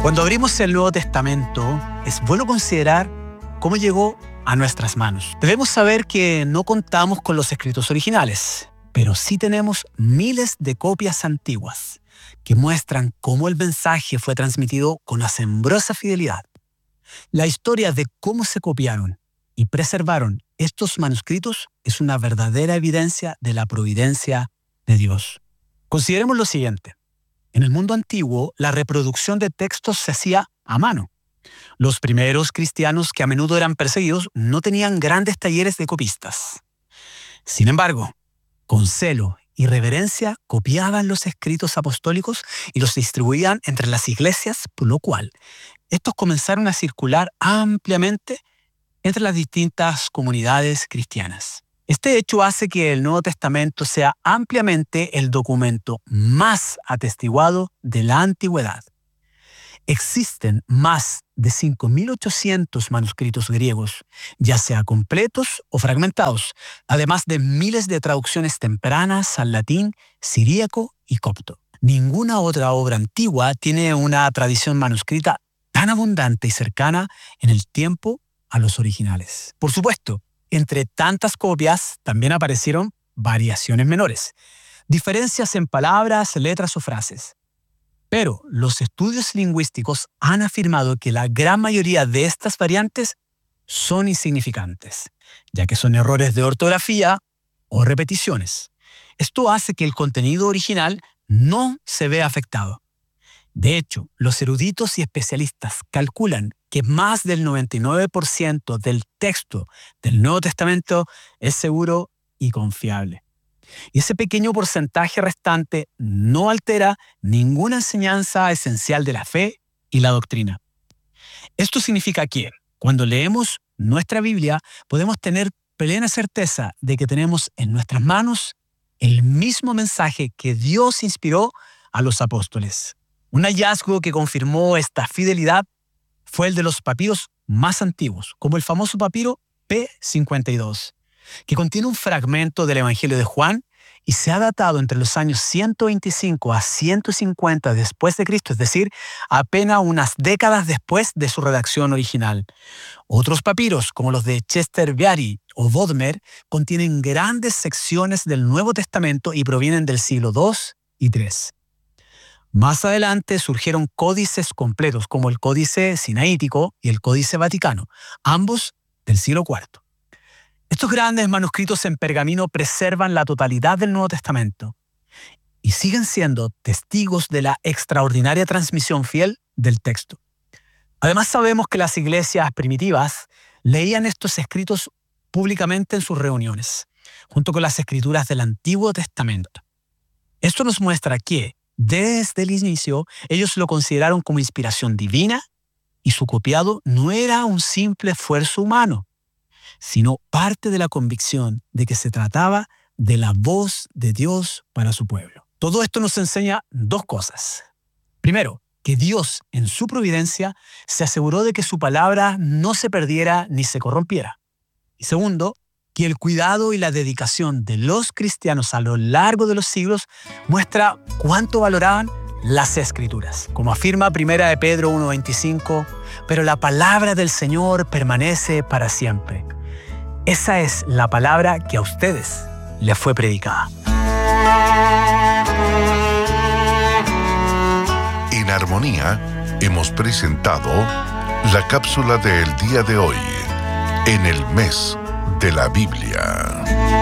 Cuando abrimos el Nuevo Testamento, es bueno considerar cómo llegó a nuestras manos. Debemos saber que no contamos con los escritos originales, pero sí tenemos miles de copias antiguas que muestran cómo el mensaje fue transmitido con asombrosa fidelidad. La historia de cómo se copiaron y preservaron estos manuscritos es una verdadera evidencia de la providencia de Dios. Consideremos lo siguiente. En el mundo antiguo, la reproducción de textos se hacía a mano. Los primeros cristianos, que a menudo eran perseguidos, no tenían grandes talleres de copistas. Sin embargo, con celo y reverencia copiaban los escritos apostólicos y los distribuían entre las iglesias, por lo cual estos comenzaron a circular ampliamente entre las distintas comunidades cristianas. Este hecho hace que el Nuevo Testamento sea ampliamente el documento más atestiguado de la antigüedad. Existen más de 5.800 manuscritos griegos, ya sea completos o fragmentados, además de miles de traducciones tempranas al latín, siríaco y copto. Ninguna otra obra antigua tiene una tradición manuscrita tan abundante y cercana en el tiempo a los originales. Por supuesto, entre tantas copias también aparecieron variaciones menores, diferencias en palabras, letras o frases. Pero los estudios lingüísticos han afirmado que la gran mayoría de estas variantes son insignificantes, ya que son errores de ortografía o repeticiones. Esto hace que el contenido original no se vea afectado. De hecho, los eruditos y especialistas calculan que más del 99% del texto del Nuevo Testamento es seguro y confiable. Y ese pequeño porcentaje restante no altera ninguna enseñanza esencial de la fe y la doctrina. Esto significa que, cuando leemos nuestra Biblia, podemos tener plena certeza de que tenemos en nuestras manos el mismo mensaje que Dios inspiró a los apóstoles. Un hallazgo que confirmó esta fidelidad fue el de los papiros más antiguos, como el famoso papiro P52, que contiene un fragmento del Evangelio de Juan y se ha datado entre los años 125 a 150 después de Cristo, es decir, apenas unas décadas después de su redacción original. Otros papiros, como los de Chester Beatty o Bodmer, contienen grandes secciones del Nuevo Testamento y provienen del siglo II y III. Más adelante surgieron códices completos, como el Códice Sinaítico y el Códice Vaticano, ambos del siglo IV. Estos grandes manuscritos en pergamino preservan la totalidad del Nuevo Testamento y siguen siendo testigos de la extraordinaria transmisión fiel del texto. Además, sabemos que las iglesias primitivas leían estos escritos públicamente en sus reuniones, junto con las escrituras del Antiguo Testamento. Esto nos muestra que, desde el inicio, ellos lo consideraron como inspiración divina y su copiado no era un simple esfuerzo humano, sino parte de la convicción de que se trataba de la voz de Dios para su pueblo. Todo esto nos enseña dos cosas. Primero, que Dios, en su providencia, se aseguró de que su palabra no se perdiera ni se corrompiera. Y segundo, que el cuidado y la dedicación de los cristianos a lo largo de los siglos muestra cuánto valoraban las Escrituras. Como afirma 1 de Pedro 1:25, pero la palabra del Señor permanece para siempre. Esa es la palabra que a ustedes les fue predicada. En Armonía hemos presentado la cápsula del día de hoy, en el mes de la Biblia.